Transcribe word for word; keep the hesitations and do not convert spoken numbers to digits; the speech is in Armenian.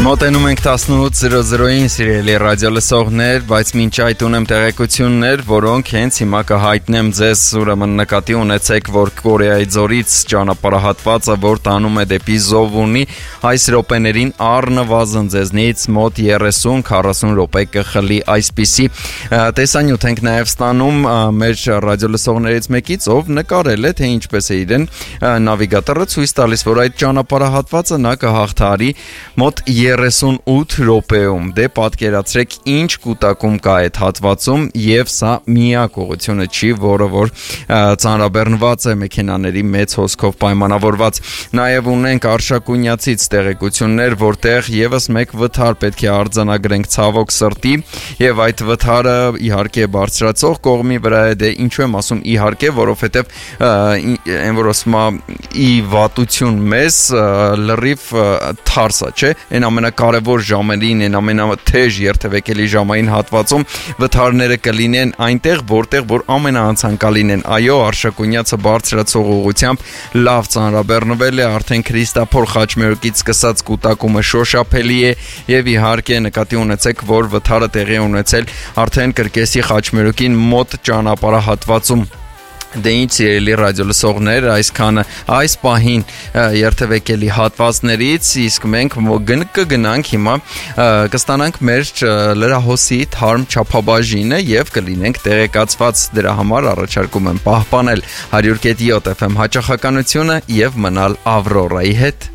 Մոտենում ենք տասնութ զրո զրոյին, սիրելի ռադիո լսողներ, բայց մինչ այդ ունեմ տեղեկություններ, որոնք հենց հիմա կհայտնեմ ձեզ, ուրեմն նկատի ունեցեք, որ Կորեայի ձորից ճանապարհատվածը, որ տանում է դեպի Զովունի, այս րոպեներին առնվազն ձեզնից մոտ երեսուն քառասուն րոպե կխլի, այսպիսի տեսանյութ ենք նաև ստանում մեր ռադիո լսողներից մեկից, ով նկարել է, թե ինչպես է իրեն նավիգատորը ցույց տալիս, որ այդ ճանապարհատվածը նա կհաղթահարի մոտ երեսունութ րոպեում, դե պատկերացրեք ինչ կուտակում կա այդ հատվածում եւ սա միակ ուղղությունը չի, որը որ ծանրաբեռնված է մեքենաների մեծ հոսքով պայմանավորված։ Նաեւ ունենք Արշակունյացից տեղեկություններ, որտեղ եւս մեկ վթար պետք է արձանագրենք ցավոք սրտի եւ այդ վթարը իհարկե բարձրացող կողմի վրա է, դե ինչու եմ ասում իհարկե, որովհետեւ այն որ ասում ի վատություն մեզ լրիվ թարսա, չէ, այն ամենակարևոր ժամերին, այն ամենաթեժ երթևեկելի ժամային հատվածում վթարները կլինեն այնտեղ, որտեղ որ ամենաանցանկալին են։ Այո, Արշակունյացը բարձրացող ուղղությամբ լավ ծանրաբեռնվել է, արդեն Քրիստափոր խաչմերուկից սկսած կուտակումը շոշափելի է եւ իհարկե նկատի ունեցեք, որ վթարը տեղի ունեցել արդեն Կրկեսի խաչմերուկին մոտ ճանապարհատվածում։ Դե ինչ սիրելի ռադիո լսողներ, այսքանը այս պահին երթևեկելի հատվածներից, իսկ մենք կգնանք հիմա կստանանք մեր լրահոսի թարմ չափաբաժինը եւ կլինենք տեղեկացված, դրա համար առաջարկում եմ պահպանել հարյուր կետ յոթ էֆ էմ հաճախականությունը եւ մնալ Ավրորայի հետ։